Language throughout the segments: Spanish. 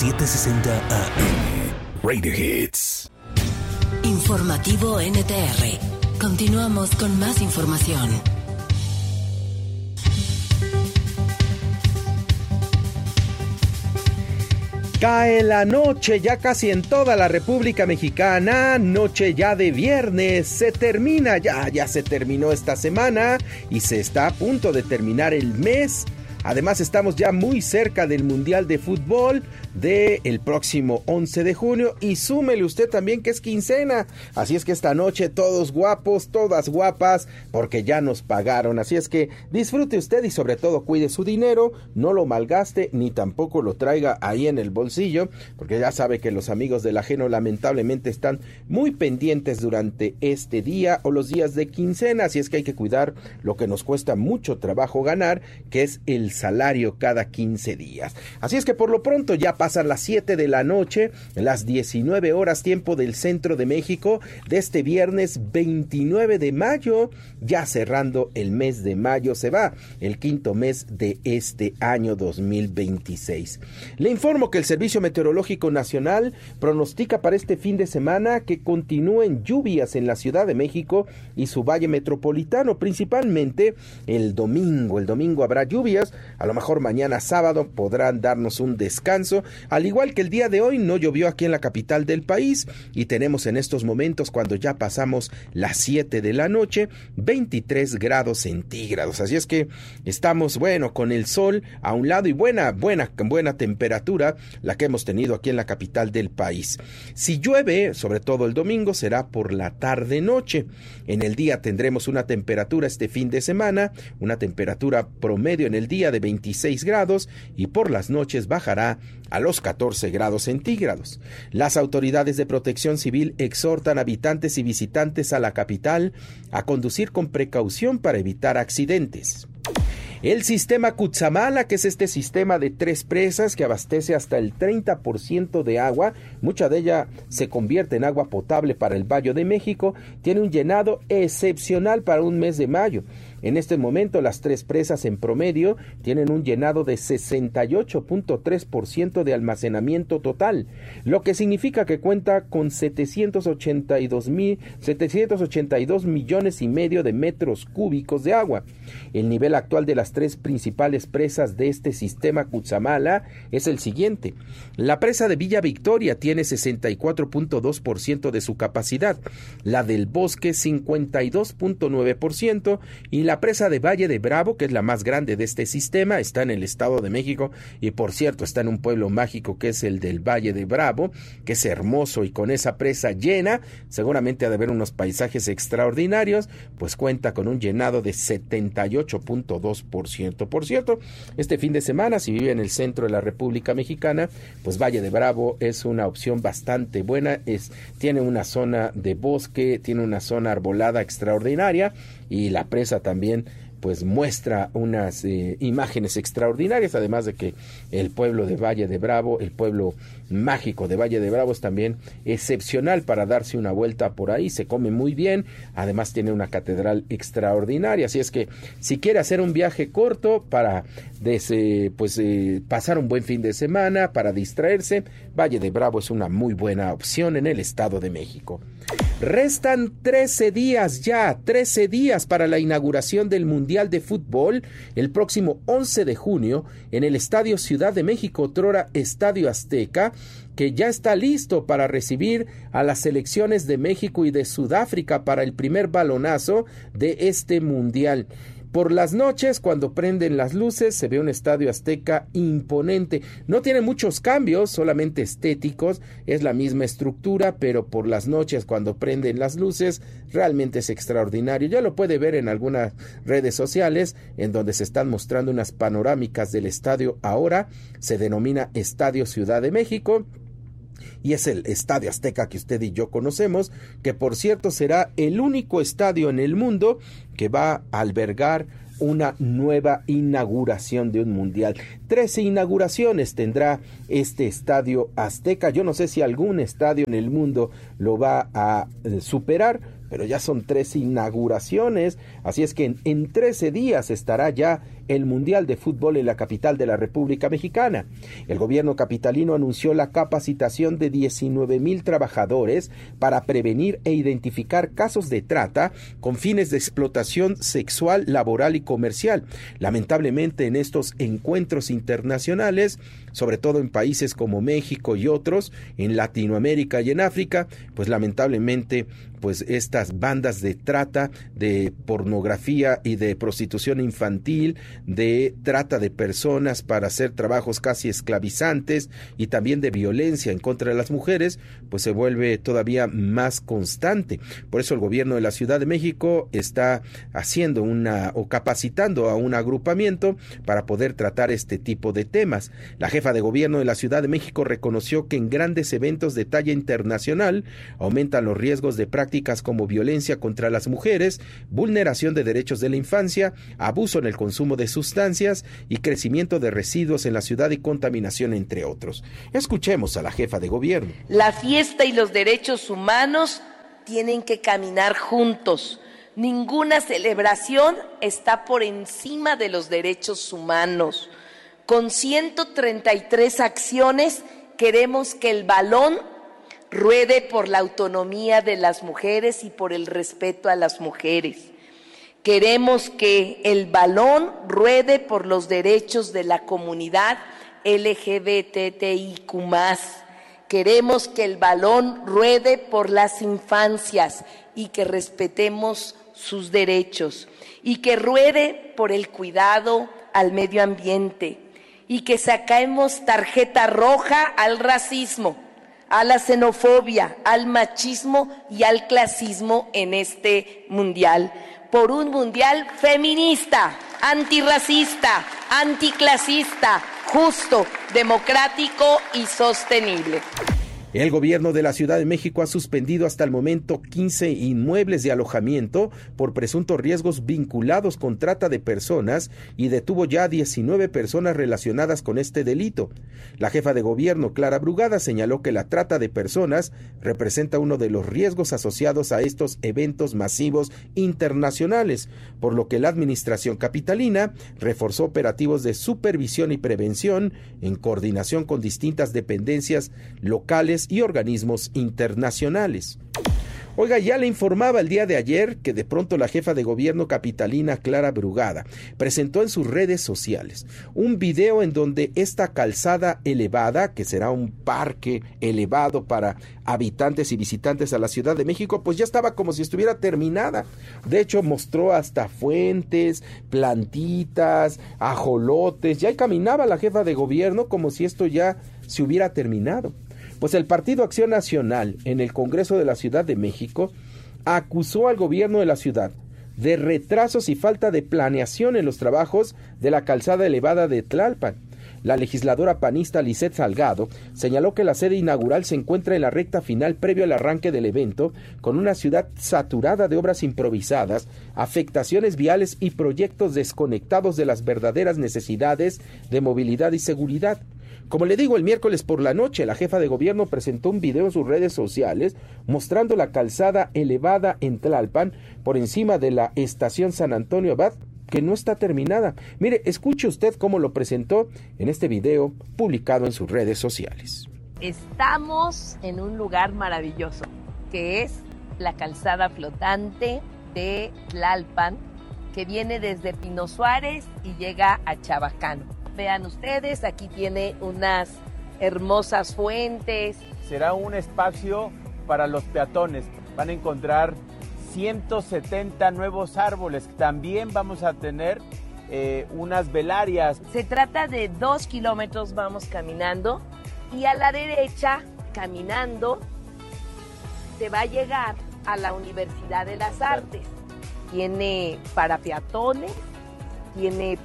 760 AM. Radio Hits. Informativo NTR. Continuamos con más información. Cae la noche ya casi en toda la República Mexicana, noche ya de viernes, se termina ya se terminó esta semana y se está a punto de terminar el mes. Además estamos ya muy cerca del Mundial de Fútbol del próximo 11 de junio y súmele usted también que es quincena, así es que esta noche todos guapos, todas guapas, porque ya nos pagaron, así es que disfrute usted y sobre todo cuide su dinero, no lo malgaste ni tampoco lo traiga ahí en el bolsillo, porque ya sabe que los amigos del ajeno lamentablemente están muy pendientes durante este día o los días de quincena, así es que hay que cuidar lo que nos cuesta mucho trabajo ganar, que es el salario cada 15 días. Así es que por lo pronto ya pasan las 7 de la noche, las 19 horas tiempo del centro de México, de este viernes 29 de mayo, ya cerrando el mes de mayo, se va el quinto mes de este año 2026. Le informo que el Servicio Meteorológico Nacional pronostica para este fin de semana que continúen lluvias en la Ciudad de México y su valle metropolitano, principalmente el domingo. El domingo habrá lluvias, a lo mejor mañana sábado podrán darnos un descanso, al igual que el día de hoy no llovió aquí en la capital del país y tenemos en estos momentos, cuando ya pasamos las 7 de la noche, 23 grados centígrados, así es que estamos, bueno, con el sol a un lado y buena temperatura la que hemos tenido aquí en la capital del país. Si llueve, sobre todo el domingo, será por la tarde-noche. En el día tendremos una temperatura este fin de semana, una temperatura promedio en el día de 26 grados y por las noches bajará a los 14 grados centígrados. Las autoridades de protección civil exhortan a habitantes y visitantes a la capital a conducir con precaución para evitar accidentes. El sistema Cutzamala, que es este sistema de 3 presas que abastece hasta el 30% de agua, mucha de ella se convierte en agua potable para el Valle de México, tiene un llenado excepcional para un mes de mayo. En este momento las 3 presas en promedio tienen un llenado de 68.3% de almacenamiento total, lo que significa que cuenta con 782 millones y medio de metros cúbicos de agua. El nivel actual de las 3 principales presas de este sistema Cutzamala es el siguiente. La presa de Villa Victoria tiene 64.2% de su capacidad, la del Bosque 52.9% y la presa de Valle de Bravo, que es la más grande de este sistema, está en el Estado de México y por cierto está en un pueblo mágico que es el del Valle de Bravo, que es hermoso y con esa presa llena, seguramente ha de haber unos paisajes extraordinarios, pues cuenta con un llenado de 78.2%. Por cierto, este fin de semana, si vive en el centro de la República Mexicana, pues Valle de Bravo es una opción bastante buena, tiene una zona de bosque, tiene una zona arbolada extraordinaria y la presa también pues muestra unas imágenes extraordinarias, además de que el pueblo de Valle de Bravo, el pueblo mágico de Valle de Bravo es también excepcional para darse una vuelta por ahí, se come muy bien, además tiene una catedral extraordinaria, así es que si quiere hacer un viaje corto para pasar un buen fin de semana, para distraerse, Valle de Bravo es una muy buena opción en el Estado de México. Restan 13 días para la inauguración del Mundial de Fútbol el próximo 11 de junio en el Estadio Ciudad de México, otrora Estadio Azteca, que ya está listo para recibir a las selecciones de México y de Sudáfrica para el primer balonazo de este Mundial. Por las noches, cuando prenden las luces, se ve un Estadio Azteca imponente. No tiene muchos cambios, solamente estéticos, es la misma estructura, pero por las noches, cuando prenden las luces, realmente es extraordinario. Ya lo puede ver en algunas redes sociales, en donde se están mostrando unas panorámicas del estadio ahora. Se denomina Estadio Ciudad de México. Y es el Estadio Azteca que usted y yo conocemos, que por cierto será el único estadio en el mundo que va a albergar una nueva inauguración de un mundial. 13 inauguraciones tendrá este Estadio Azteca. Yo no sé si algún estadio en el mundo lo va a superar, pero ya son 13 inauguraciones, así es que en 13 días estará ya el Mundial de Fútbol en la capital de la República Mexicana. El gobierno capitalino anunció la capacitación de 19,000 trabajadores para prevenir e identificar casos de trata con fines de explotación sexual, laboral y comercial. Lamentablemente, en estos encuentros internacionales, sobre todo en países como México y otros, en Latinoamérica y en África, pues lamentablemente, pues estas bandas de trata, de pornografía y de prostitución infantil, de trata de personas para hacer trabajos casi esclavizantes y también de violencia en contra de las mujeres, pues se vuelve todavía más constante. Por eso el gobierno de la Ciudad de México está haciendo capacitando a un agrupamiento para poder tratar este tipo de temas. La jefa de gobierno de la Ciudad de México reconoció que en grandes eventos de talla internacional aumentan los riesgos de prácticas como violencia contra las mujeres, vulneración de derechos de la infancia, abuso en el consumo de sustancias y crecimiento de residuos en la ciudad y contaminación, entre otros. Escuchemos a la jefa de gobierno. La fiesta y los derechos humanos tienen que caminar juntos. Ninguna celebración está por encima de los derechos humanos. Con 133 acciones queremos que el balón ruede por la autonomía de las mujeres y por el respeto a las mujeres. Queremos que el balón ruede por los derechos de la comunidad LGBTIQ+. Queremos que el balón ruede por las infancias y que respetemos sus derechos, y que ruede por el cuidado al medio ambiente, y que saquemos tarjeta roja al racismo, a la xenofobia, al machismo y al clasismo en este mundial. Por un mundial feminista, antirracista, anticlasista, justo, democrático y sostenible. El gobierno de la Ciudad de México ha suspendido hasta el momento 15 inmuebles de alojamiento por presuntos riesgos vinculados con trata de personas y detuvo ya 19 personas relacionadas con este delito. La jefa de gobierno, Clara Brugada, señaló que la trata de personas representa uno de los riesgos asociados a estos eventos masivos internacionales, por lo que la administración capitalina reforzó operativos de supervisión y prevención en coordinación con distintas dependencias locales y organismos internacionales. Oiga, ya le informaba el día de ayer que de pronto la jefa de gobierno capitalina, Clara Brugada, presentó en sus redes sociales un video en donde esta calzada elevada, que será un parque elevado para habitantes y visitantes a la Ciudad de México, pues ya estaba como si estuviera terminada. De hecho, mostró hasta fuentes, plantitas, ajolotes, ya caminaba la jefa de gobierno como si esto ya se hubiera terminado. Pues el Partido Acción Nacional en el Congreso de la Ciudad de México acusó al gobierno de la ciudad de retrasos y falta de planeación en los trabajos de la calzada elevada de Tlalpan. La legisladora panista Lisette Salgado señaló que la sede inaugural se encuentra en la recta final previo al arranque del evento, con una ciudad saturada de obras improvisadas, afectaciones viales y proyectos desconectados de las verdaderas necesidades de movilidad y seguridad. Como le digo, el miércoles por la noche, la jefa de gobierno presentó un video en sus redes sociales mostrando la calzada elevada en Tlalpan por encima de la estación San Antonio Abad, que no está terminada. Mire, escuche usted cómo lo presentó en este video publicado en sus redes sociales. Estamos en un lugar maravilloso, que es la calzada flotante de Tlalpan, que viene desde Pino Suárez y llega a Chabacano. Vean ustedes, aquí tiene unas hermosas fuentes. Será un espacio para los peatones. Van a encontrar 170 nuevos árboles. También vamos a tener unas velarias. Se trata de 2 kilómetros, vamos caminando, y a la derecha, caminando, se va a llegar a la Universidad de las Artes. Tiene para peatones, tiene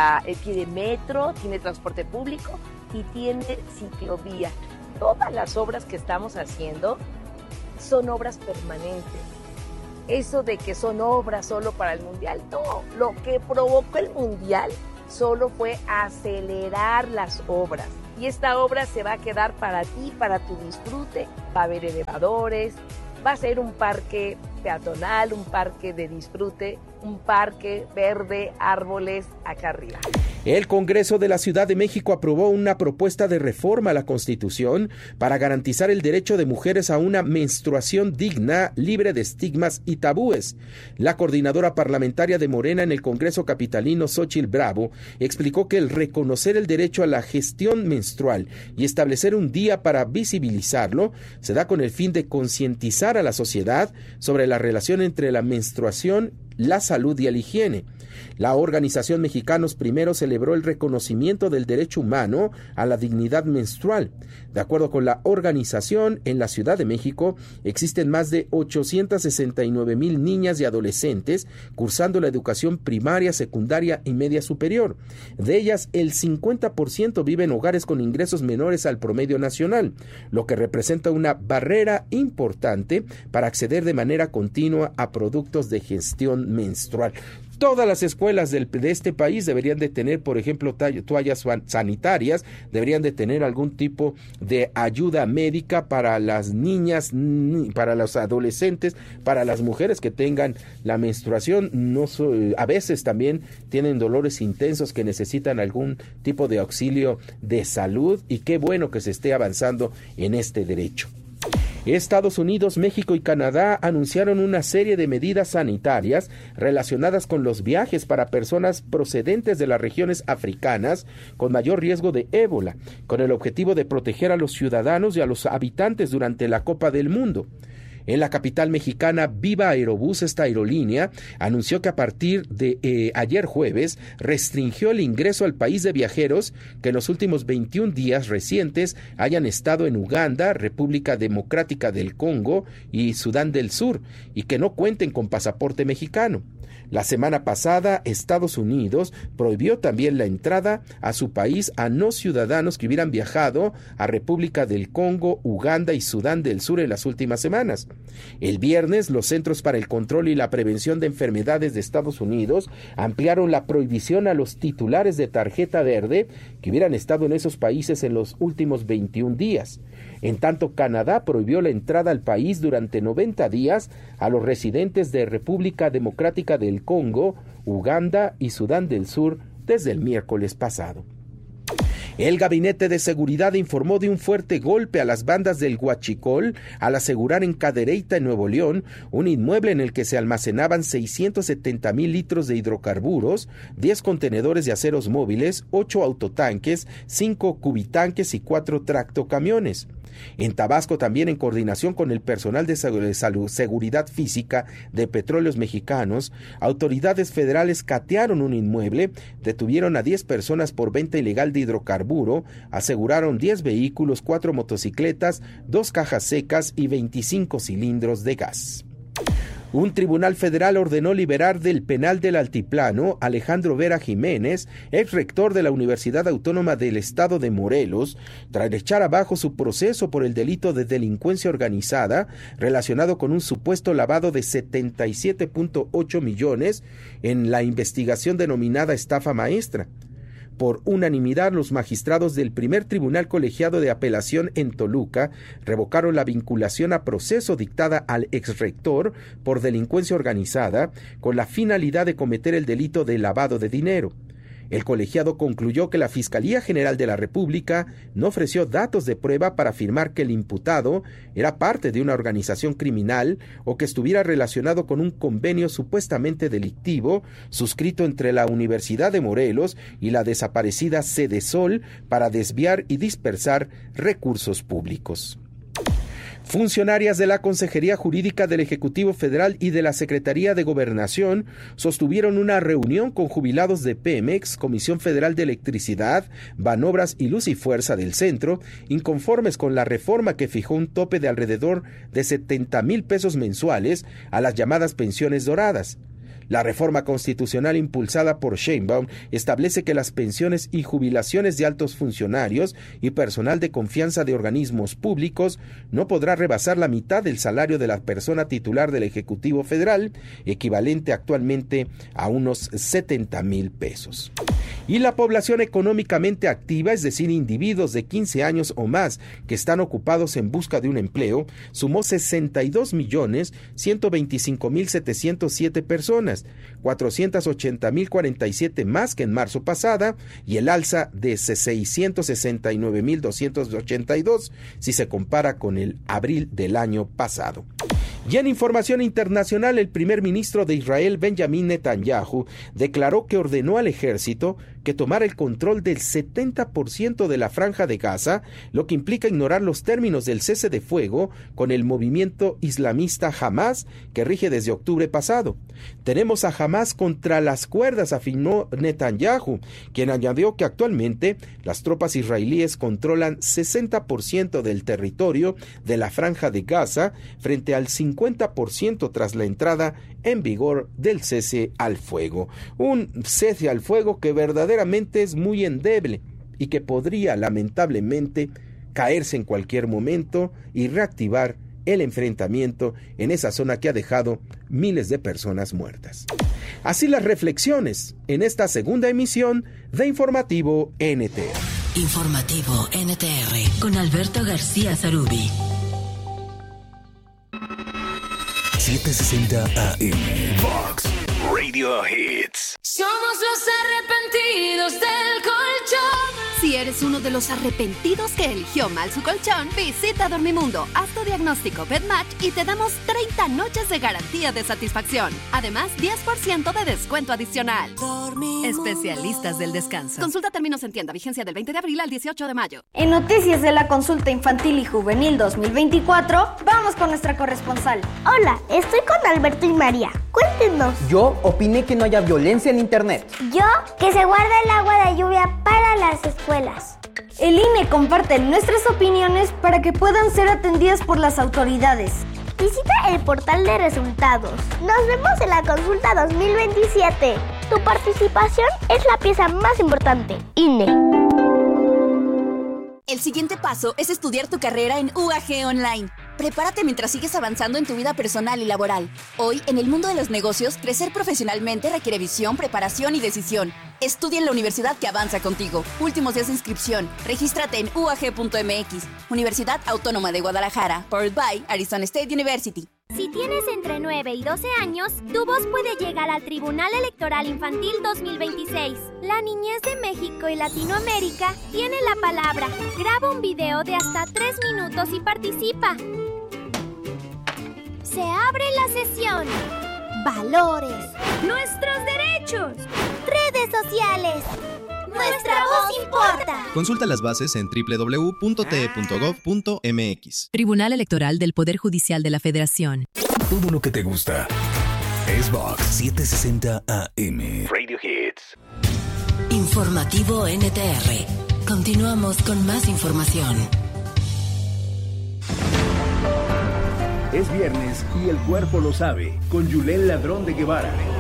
metro, tiene transporte público y tiene ciclovía. Todas las obras que estamos haciendo son obras permanentes. Eso de que son obras solo para el Mundial, no. Lo que provocó el Mundial solo fue acelerar las obras. Y esta obra se va a quedar para ti, para tu disfrute. Va a haber elevadores, va a ser un parque peatonal, un parque de disfrute un parque verde, árboles acá arriba. El Congreso de la Ciudad de México aprobó una propuesta de reforma a la Constitución para garantizar el derecho de mujeres a una menstruación digna, libre de estigmas y tabúes. La coordinadora parlamentaria de Morena en el Congreso capitalino, Xóchitl Bravo, explicó que el reconocer el derecho a la gestión menstrual y establecer un día para visibilizarlo se da con el fin de concientizar a la sociedad sobre la relación entre la menstruación, la salud y la higiene. La organización Mexicanos Primero celebró el reconocimiento del derecho humano a la dignidad menstrual. De acuerdo con la organización, en la Ciudad de México existen más de 869,000 niñas y adolescentes cursando la educación primaria, secundaria y media superior. De ellas, el 50% vive en hogares con ingresos menores al promedio nacional, lo que representa una barrera importante para acceder de manera continua a productos de gestión menstrual. Todas las escuelas de este país deberían de tener, por ejemplo, toallas sanitarias, deberían de tener algún tipo de ayuda médica para las niñas, para los adolescentes, para las mujeres que tengan la menstruación. A veces también tienen dolores intensos que necesitan algún tipo de auxilio de salud, y qué bueno que se esté avanzando en este derecho. Estados Unidos, México y Canadá anunciaron una serie de medidas sanitarias relacionadas con los viajes para personas procedentes de las regiones africanas con mayor riesgo de ébola, con el objetivo de proteger a los ciudadanos y a los habitantes durante la Copa del Mundo. En la capital mexicana, Viva Aerobús, esta aerolínea, anunció que a partir de ayer jueves restringió el ingreso al país de viajeros que en los últimos 21 días recientes hayan estado en Uganda, República Democrática del Congo y Sudán del Sur, y que no cuenten con pasaporte mexicano. La semana pasada, Estados Unidos prohibió también la entrada a su país a no ciudadanos que hubieran viajado a República del Congo, Uganda y Sudán del Sur en las últimas semanas. El viernes, los Centros para el Control y la Prevención de Enfermedades de Estados Unidos ampliaron la prohibición a los titulares de tarjeta verde que hubieran estado en esos países en los últimos 21 días. En tanto, Canadá prohibió la entrada al país durante 90 días a los residentes de República Democrática del Congo, Uganda y Sudán del Sur desde el miércoles pasado. El Gabinete de Seguridad informó de un fuerte golpe a las bandas del Huachicol al asegurar en Cadereyta, en Nuevo León, un inmueble en el que se almacenaban 670,000 litros de hidrocarburos, 10 contenedores de aceros móviles, 8 autotanques, 5 cubitanques y 4 tractocamiones. En Tabasco, también en coordinación con el personal de seguridad física de Petróleos Mexicanos, autoridades federales catearon un inmueble, detuvieron a 10 personas por venta ilegal de hidrocarburo, aseguraron 10 vehículos, 4 motocicletas, 2 cajas secas y 25 cilindros de gas. Un tribunal federal ordenó liberar del penal del Altiplano a Alejandro Vera Jiménez, ex rector de la Universidad Autónoma del Estado de Morelos, tras echar abajo su proceso por el delito de delincuencia organizada relacionado con un supuesto lavado de 77.8 millones en la investigación denominada estafa maestra. Por unanimidad, los magistrados del primer tribunal colegiado de apelación en Toluca revocaron la vinculación a proceso dictada al exrector por delincuencia organizada con la finalidad de cometer el delito de lavado de dinero. El colegiado concluyó que la Fiscalía General de la República no ofreció datos de prueba para afirmar que el imputado era parte de una organización criminal o que estuviera relacionado con un convenio supuestamente delictivo suscrito entre la Universidad de Morelos y la desaparecida Sedesol para desviar y dispersar recursos públicos. Funcionarias de la Consejería Jurídica del Ejecutivo Federal y de la Secretaría de Gobernación sostuvieron una reunión con jubilados de Pemex, Comisión Federal de Electricidad, Banobras y Luz y Fuerza del Centro, inconformes con la reforma que fijó un tope de alrededor de 70,000 pesos mensuales a las llamadas pensiones doradas. La reforma constitucional impulsada por Sheinbaum establece que las pensiones y jubilaciones de altos funcionarios y personal de confianza de organismos públicos no podrá rebasar la mitad del salario de la persona titular del Ejecutivo Federal, equivalente actualmente a unos 70,000 pesos. Y la población económicamente activa, es decir, individuos de 15 años o más que están ocupados en busca de un empleo, sumó 62.125.707 personas, 480.047 más que en marzo pasada, y el alza de 669.282 si se compara con el abril del año pasado. Y en información internacional, el primer ministro de Israel, Benjamin Netanyahu, declaró que ordenó al ejército que tomara el control del 70% de la franja de Gaza, lo que implica ignorar los términos del cese de fuego con el movimiento islamista Hamas, que rige desde octubre pasado. Tenemos a Hamas contra las cuerdas, afirmó Netanyahu, quien añadió que actualmente las tropas israelíes controlan 60% del territorio de la franja de Gaza, frente al 50% tras la entrada en vigor del cese al fuego. Un cese al fuego que verdaderamente es muy endeble y que podría lamentablemente caerse en cualquier momento y reactivar el enfrentamiento en esa zona que ha dejado miles de personas muertas. Así las reflexiones en esta segunda emisión de Informativo NTR. Informativo NTR con Alberto García Zarubi. 760 AM. Vox Radio Hits. Somos los arrepentidos del colchón. Si eres uno de los arrepentidos que eligió mal su colchón, visita Dormimundo, haz tu diagnóstico BedMatch y te damos 30 noches de garantía de satisfacción. Además, 10% de descuento adicional. Dormimundo. Especialistas del descanso. Consulta términos en tienda, vigencia del 20 de abril al 18 de mayo. En Noticias de la Consulta Infantil y Juvenil 2024, vamos con nuestra corresponsal. Hola, estoy con Alberto y María. Cuéntenos. Yo opiné que no haya violencia en internet. Yo, que se guarde el agua de lluvia para las escuelas. El INE comparte nuestras opiniones para que puedan ser atendidas por las autoridades. Visita el portal de resultados. Nos vemos en la consulta 2027. Tu participación es la pieza más importante. INE. El siguiente paso es estudiar tu carrera en UAG Online. Prepárate mientras sigues avanzando en tu vida personal y laboral. Hoy, en el mundo de los negocios, crecer profesionalmente requiere visión, preparación y decisión. Estudia en la universidad que avanza contigo. Últimos días de inscripción. Regístrate en uag.mx. Universidad Autónoma de Guadalajara. Powered by Arizona State University. Si tienes entre 9 y 12 años, tu voz puede llegar al Tribunal Electoral Infantil 2026. La niñez de México y Latinoamérica tiene la palabra. Graba un video de hasta 3 minutos y participa. Se abre la sesión. Valores. Nuestros derechos. Redes sociales. Nuestra voz importa. Consulta las bases en www.te.gov.mx. Tribunal Electoral del Poder Judicial de la Federación. Todo lo que te gusta es Vox 760 AM. Radio Hits. Informativo NTR. Continuamos con más información. Es viernes y el cuerpo lo sabe, con Yulel Ladrón de Guevara.